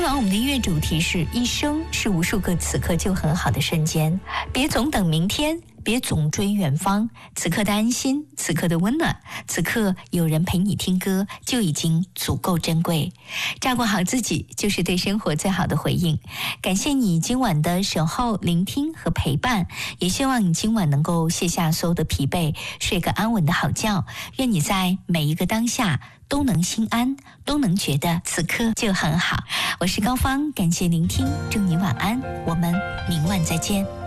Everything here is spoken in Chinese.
晚我们的音乐主题是一生是无数个此刻就很好的瞬间，别总等明天，别总追远方，此刻的安心，此刻的温暖，此刻有人陪你听歌就已经足够珍贵。照顾好自己就是对生活最好的回应。感谢你今晚的守候、聆听和陪伴，也希望你今晚能够卸下所有的疲惫，睡个安稳的好觉。愿你在每一个当下都能心安，都能觉得此刻就很好。我是高芳，感谢聆听，祝你晚安，我们明晚再见。